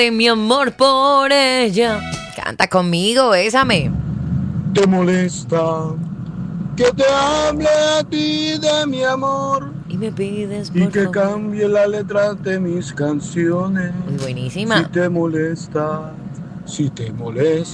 Mi amor por ella. Canta conmigo, bésame. ¿Te molesta que te hable a ti de mi amor Y me pides y por que favor. cambie la letra de mis canciones? Muy buenísima. Si te molesta, si te molesta.